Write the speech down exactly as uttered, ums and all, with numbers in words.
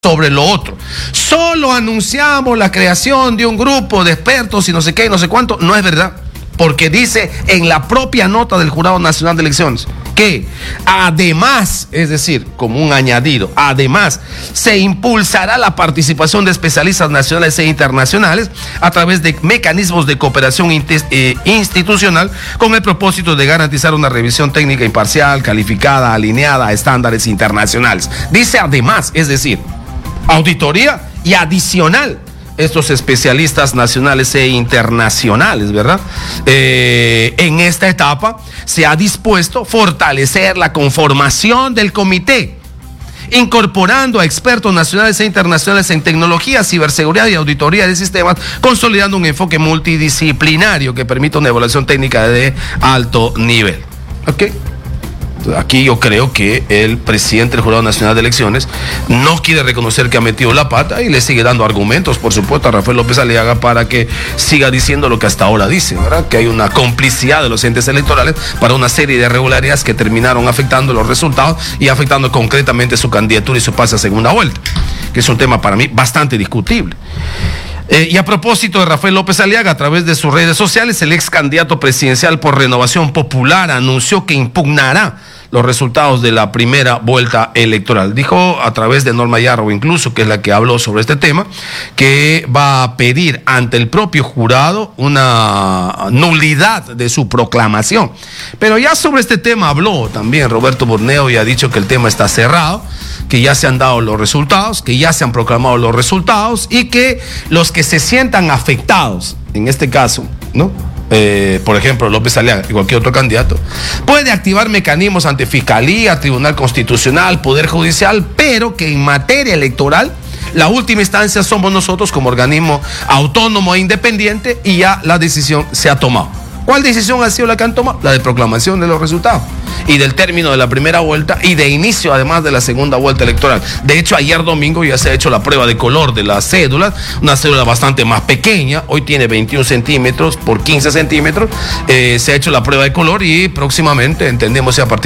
sobre lo otro. Solo anunciamos la creación de un grupo de expertos y no sé qué y no sé cuánto. No es verdad, porque dice en la propia nota del Jurado Nacional de Elecciones que además, es decir, como un añadido, además se impulsará la participación de especialistas nacionales e internacionales a través de mecanismos de cooperación institucional con el propósito de garantizar una revisión técnica imparcial, calificada, alineada a estándares internacionales. Dice además, es decir, auditoría y adicional estos especialistas nacionales e internacionales, ¿verdad? Eh, en esta etapa se ha dispuesto fortalecer la conformación del comité, incorporando a expertos nacionales e internacionales en tecnología, ciberseguridad y auditoría de sistemas, consolidando un enfoque multidisciplinario que permita una evaluación técnica de alto nivel. ¿Ok? Aquí yo creo que el presidente del Jurado Nacional de Elecciones no quiere reconocer que ha metido la pata y le sigue dando argumentos, por supuesto, a Rafael López Aliaga para que siga diciendo lo que hasta ahora dice, ¿verdad? Que hay una complicidad de los entes electorales para una serie de irregularidades que terminaron afectando los resultados y afectando concretamente su candidatura y su pase a segunda vuelta, que es un tema para mí bastante discutible. Eh, y a propósito de Rafael López Aliaga, a través de sus redes sociales, el ex candidato presidencial por Renovación Popular anunció que impugnará los resultados de la primera vuelta electoral. Dijo a través de Norma Yarro, incluso, que es la que habló sobre este tema, que va a pedir ante el propio jurado una nulidad de su proclamación. Pero ya sobre este tema habló también Roberto Borneo y ha dicho que el tema está cerrado, que ya se han dado los resultados, que ya se han proclamado los resultados y que los que se sientan afectados, en este caso, ¿no? Eh, por ejemplo, López Aliaga y cualquier otro candidato, puede activar mecanismos ante Fiscalía, Tribunal Constitucional, Poder Judicial, pero que en materia electoral la última instancia somos nosotros como organismo autónomo e independiente y ya la decisión se ha tomado. ¿Cuál decisión ha sido la que han tomado? La de proclamación de los resultados y del término de la primera vuelta y de inicio además de la segunda vuelta electoral. De hecho, ayer domingo ya se ha hecho la prueba de color de las cédulas, una cédula bastante más pequeña, hoy tiene veintiún centímetros por quince centímetros, eh, se ha hecho la prueba de color y próximamente, entendemos, a partir